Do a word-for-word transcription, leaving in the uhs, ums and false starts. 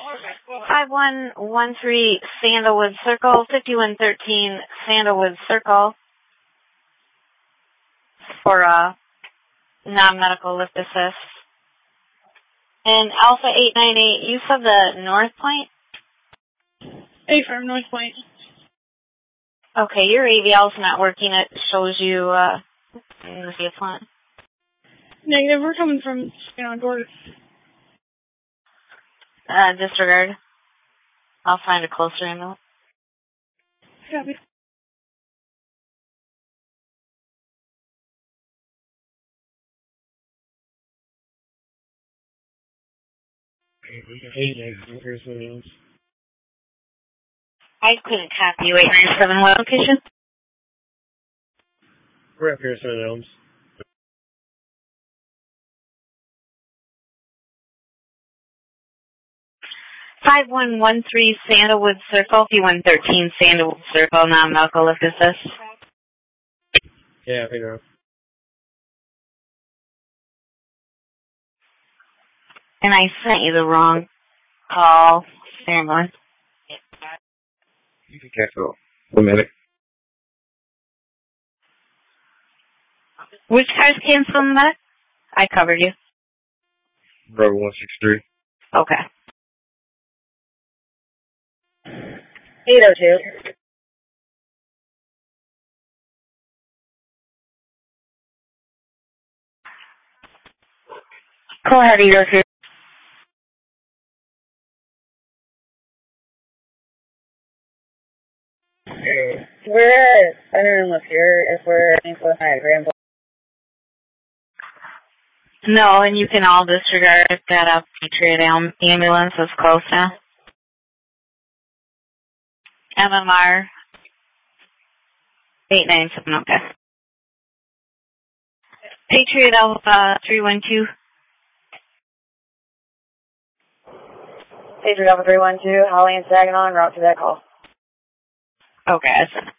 five one one three Sandalwood Circle, fifty-one thirteen Sandalwood Circle for uh, non-medical lift assist. And Alpha eight nine eight, you said the North Point? A from North Point. Okay, your A V L's not working. It shows you uh, in the front. Negative, we're coming from, you know, Gordon. Uh, disregard. I'll find a closer ambulance. Copy. I couldn't copy you. eight nine seven, what location? We're at Pearson and Elms. five one one three Sandalwood Circle, fifty-one thirteen Sandalwood Circle, non-medical lift assist. Yeah, I think so. And I sent you the wrong call. Ambulance. You can cancel. One minute. Which car's canceling that? I covered you. Bravo one six three. Okay. eight oh two. Go ahead, you're here. We're at Center and Lapeer if we're in close by Grand. No, and you can all disregard that a Patriot am- ambulance is close now. M M R eight nine seven, okay. Patriot Alpha three one two. Patriot Alpha three one two, Holly and Saginaw, en route to that call. Okay, I sent it.